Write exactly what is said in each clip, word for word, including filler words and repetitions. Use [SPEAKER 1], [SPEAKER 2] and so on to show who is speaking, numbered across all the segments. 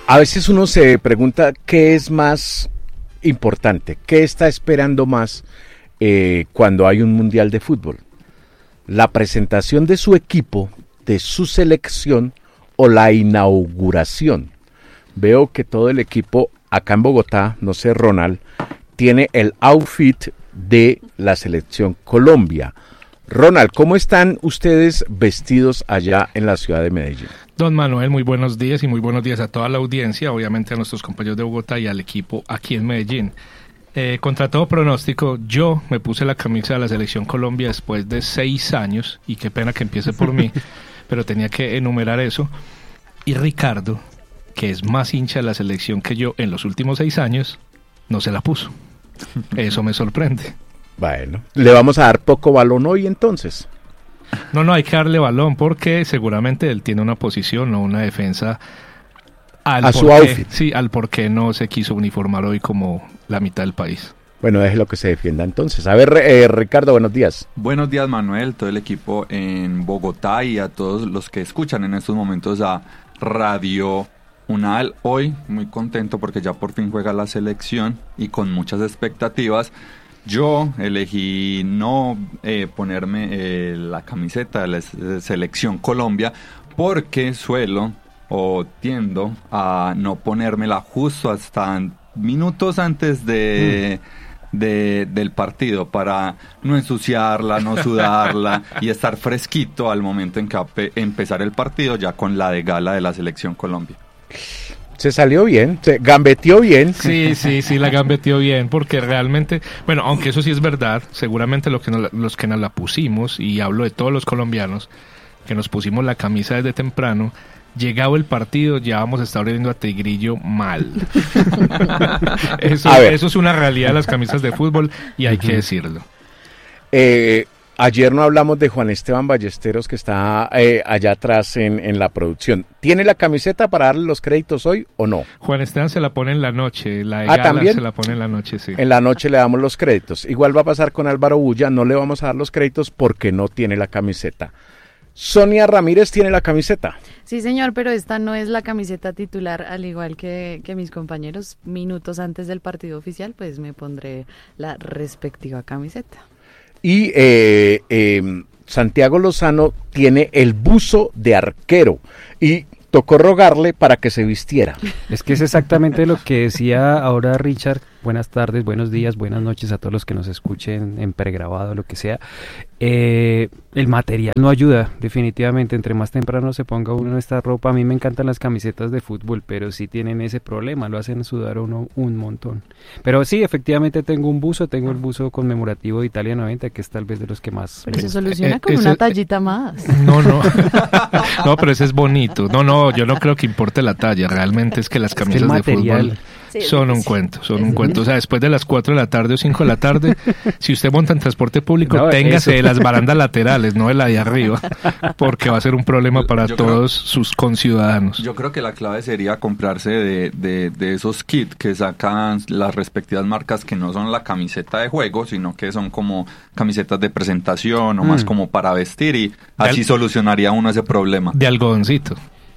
[SPEAKER 1] A veces uno se pregunta qué es más importante, qué está esperando más eh, cuando hay un mundial de fútbol. La presentación de su equipo, de su selección o la inauguración. Veo que todo el equipo acá en Bogotá, no sé, Ronald, tiene el outfit de la selección Colombia. Ronald, ¿cómo están ustedes vestidos allá en la ciudad de Medellín?
[SPEAKER 2] Don Manuel, muy buenos días y muy buenos días a toda la audiencia, obviamente a nuestros compañeros de Bogotá y al equipo aquí en Medellín. Eh, contra todo pronóstico, yo me puse la camisa de la selección Colombia después de seis años, y qué pena que empiece por mí, pero tenía que enumerar eso. Y Ricardo, que es más hincha de la selección que yo en los últimos seis años, no se la puso. Eso me sorprende.
[SPEAKER 1] Bueno, le vamos a dar poco balón hoy entonces.
[SPEAKER 2] No, no, hay que darle balón porque seguramente él tiene una posición o una defensa al
[SPEAKER 1] a
[SPEAKER 2] por
[SPEAKER 1] su
[SPEAKER 2] qué,
[SPEAKER 1] outfit.
[SPEAKER 2] Sí, al por qué no se quiso uniformar hoy como la mitad del país.
[SPEAKER 1] Bueno, déjelo que se defienda entonces. A ver, eh, Ricardo, buenos días.
[SPEAKER 3] Buenos días, Manuel, todo el equipo en Bogotá y a todos los que escuchan en estos momentos a Radio Unal. Hoy muy contento porque ya por fin juega la selección y con muchas expectativas. Yo elegí no eh, ponerme eh, la camiseta de la selección Colombia porque suelo o tiendo a no ponérmela justo hasta minutos antes de, mm. de del partido para no ensuciarla, no sudarla y estar fresquito al momento en que va a empezar el partido ya con la de gala de la selección Colombia.
[SPEAKER 1] Se salió bien, se gambeteó bien.
[SPEAKER 2] Sí, sí, sí, la gambeteó bien, porque realmente, bueno, aunque eso sí es verdad, seguramente los que nos, los que nos la pusimos, y hablo de todos los colombianos, que nos pusimos la camisa desde temprano, llegado el partido ya vamos a estar viendo a Tigrillo mal. eso, eso es una realidad de las camisas de fútbol y hay uh-huh. que decirlo.
[SPEAKER 1] Eh... Ayer no hablamos de Juan Esteban Ballesteros, que está eh, allá atrás en, en la producción. ¿Tiene la camiseta para darle los créditos hoy o no?
[SPEAKER 2] Juan Esteban se la pone en la noche, la de
[SPEAKER 1] ¿Ah,
[SPEAKER 2] gala
[SPEAKER 1] también?
[SPEAKER 2] Se la pone en la noche, sí.
[SPEAKER 1] En la noche le damos los créditos. Igual va a pasar con Álvaro Bulla, no le vamos a dar los créditos porque no tiene la camiseta. Sonia Ramírez tiene la camiseta.
[SPEAKER 4] Sí, señor, pero esta no es la camiseta titular, al igual que, que mis compañeros. Minutos antes del partido oficial, pues me pondré la respectiva camiseta.
[SPEAKER 1] Y eh, eh, Santiago Lozano tiene el buzo de arquero y tocó rogarle para que se vistiera.
[SPEAKER 5] Es que es exactamente lo que decía ahora Richard. Buenas tardes, buenos días, buenas noches a todos los que nos escuchen en pregrabado, lo que sea. Eh, el material no ayuda, definitivamente. Entre más temprano se ponga uno esta ropa, a mí me encantan las camisetas de fútbol, pero sí tienen ese problema, lo hacen sudar uno un montón. Pero sí, efectivamente tengo un buzo, tengo el buzo conmemorativo de Italia noventa, que es tal vez de los que más...
[SPEAKER 4] Pero se soluciona eh, con una tallita más.
[SPEAKER 2] No, no, no, pero ese es bonito. No, no, yo no creo que importe la talla, realmente es que las camisas es que de fútbol... Sí, son un sí. cuento, son un cuento. O sea, después de las cuatro de la tarde o cinco de la tarde, si usted monta en transporte público, no, téngase eso. De las barandas laterales, no de la de arriba, porque va a ser un problema para yo todos creo, sus conciudadanos.
[SPEAKER 3] Yo creo que la clave sería comprarse de, de, de esos kits que sacan las respectivas marcas, que no son la camiseta de juego, sino que son como camisetas de presentación o mm. más como para vestir, y así al, solucionaría uno ese problema.
[SPEAKER 2] De algodoncito.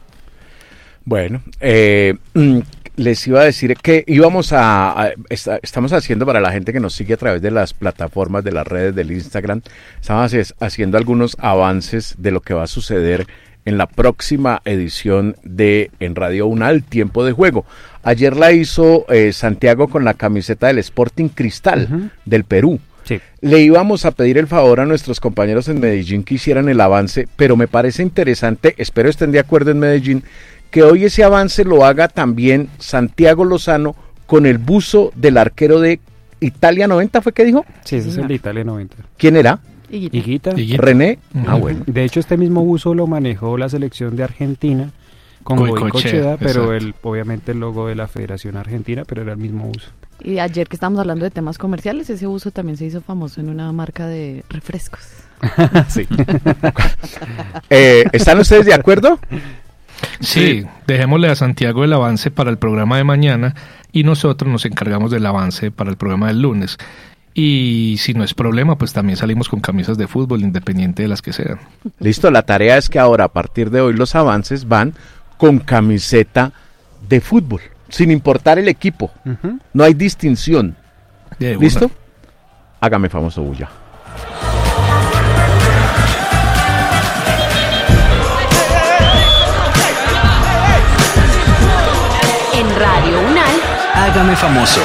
[SPEAKER 1] Bueno, eh... les iba a decir que íbamos a, a está, estamos haciendo, para la gente que nos sigue a través de las plataformas, de las redes del Instagram, estamos haciendo algunos avances de lo que va a suceder en la próxima edición de En Radio Unal, Tiempo de Juego. Ayer la hizo eh, Santiago con la camiseta del Sporting Cristal uh-huh. del Perú. Sí. Le íbamos a pedir el favor a nuestros compañeros en Medellín que hicieran el avance, pero me parece interesante, espero estén de acuerdo en Medellín, que hoy ese avance lo haga también Santiago Lozano con el buzo del arquero de Italia noventa, ¿fue que dijo?
[SPEAKER 5] Sí, ese es el de Italia noventa.
[SPEAKER 1] ¿Quién era?
[SPEAKER 5] Higuita. Higuita.
[SPEAKER 1] Higuita. René.
[SPEAKER 5] Uh-huh. Ah, bueno. De hecho, este mismo buzo lo manejó la selección de Argentina con Goicoechea, pero el, obviamente el logo de la Federación Argentina, pero era el mismo buzo.
[SPEAKER 4] Y ayer que estábamos hablando de temas comerciales, ese buzo también se hizo famoso en una marca de refrescos.
[SPEAKER 1] Sí. eh, ¿Están ustedes de acuerdo?
[SPEAKER 2] Sí, sí, dejémosle a Santiago el avance para el programa de mañana y nosotros nos encargamos del avance para el programa del lunes. Y si no es problema, pues también salimos con camisas de fútbol, independiente de las que sean.
[SPEAKER 1] Listo, la tarea es que ahora, a partir de hoy, los avances van con camiseta de fútbol, sin importar el equipo. Uh-huh. No hay distinción.
[SPEAKER 2] De
[SPEAKER 1] ¿Listo?
[SPEAKER 2] una.
[SPEAKER 1] Hágame famoso bulla.
[SPEAKER 6] En Radio Unal,
[SPEAKER 7] hágame famoso.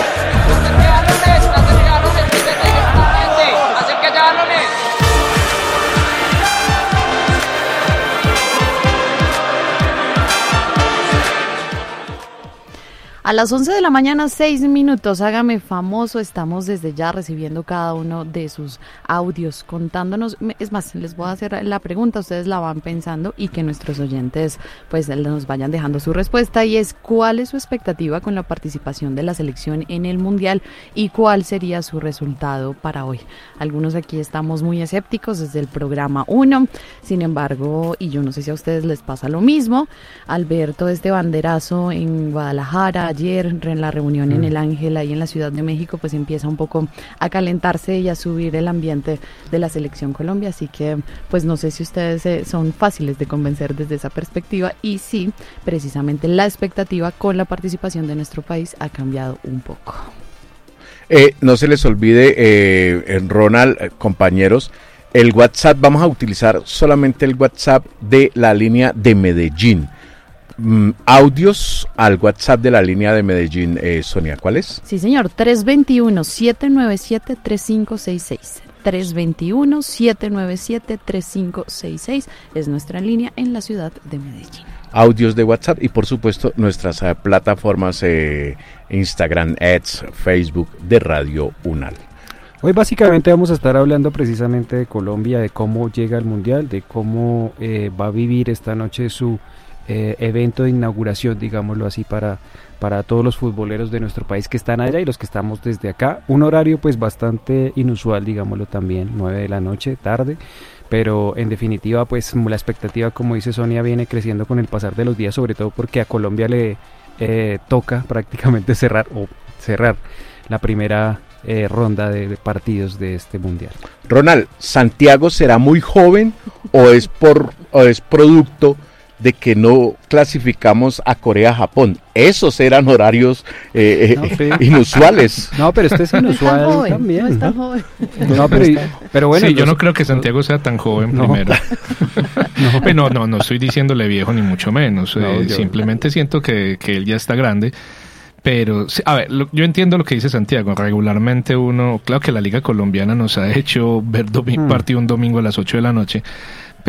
[SPEAKER 4] A las once de la mañana, seis minutos, hágame famoso, estamos desde ya recibiendo cada uno de sus audios, contándonos, es más, les voy a hacer la pregunta, ustedes la van pensando y que nuestros oyentes pues nos vayan dejando su respuesta, y es: ¿cuál es su expectativa con la participación de la selección en el Mundial y cuál sería su resultado para hoy? Algunos aquí estamos muy escépticos desde el programa uno, sin embargo, y yo no sé si a ustedes les pasa lo mismo, al ver todo este banderazo en Guadalajara, ayer en la reunión mm. en el Ángel, ahí en la Ciudad de México, pues empieza un poco a calentarse y a subir el ambiente de la selección Colombia, así que pues no sé si ustedes eh, son fáciles de convencer desde esa perspectiva, y sí, precisamente la expectativa con la participación de nuestro país ha cambiado un poco.
[SPEAKER 1] Eh, no se les olvide, eh, Ronald, eh, compañeros, el WhatsApp, vamos a utilizar solamente el WhatsApp de la línea de Medellín. Mm, audios al WhatsApp de la línea de Medellín, eh, Sonia, ¿cuál es?
[SPEAKER 4] Sí, señor, tres dos uno, siete nueve siete, tres cinco seis seis. tres dos uno, siete nueve siete, tres cinco seis seis es nuestra línea en la ciudad de Medellín.
[SPEAKER 1] Audios de WhatsApp y por supuesto nuestras eh, plataformas eh, Instagram, Ads, Facebook de Radio Unal.
[SPEAKER 5] Hoy básicamente vamos a estar hablando precisamente de Colombia, de cómo llega al Mundial, de cómo eh, va a vivir esta noche su eh, evento de inauguración, digámoslo así, para, para todos los futboleros de nuestro país que están allá y los que estamos desde acá. Un horario pues bastante inusual, digámoslo también, nueve de la noche, tarde, pero en definitiva pues la expectativa, como dice Sonia, viene creciendo con el pasar de los días, sobre todo porque a Colombia le eh, toca prácticamente cerrar o cerrar la primera Eh, ronda de, de partidos de este mundial.
[SPEAKER 1] Ronald, ¿Santiago será muy joven o es por o es producto de que no clasificamos a Corea-Japón? Esos eran horarios eh, no, pero, inusuales.
[SPEAKER 5] No, pero este es inusual no es también. No es tan joven. No, pero, pero bueno,
[SPEAKER 2] sí, yo no creo que Santiago sea tan joven no. primero. no. Pero no, no, no estoy diciéndole viejo ni mucho menos. No, eh, yo... Simplemente siento que, que él ya está grande. Pero, a ver, lo, yo entiendo lo que dice Santiago. Regularmente uno, claro que la Liga Colombiana nos ha hecho ver domi- hmm. partido un domingo a las ocho de la noche,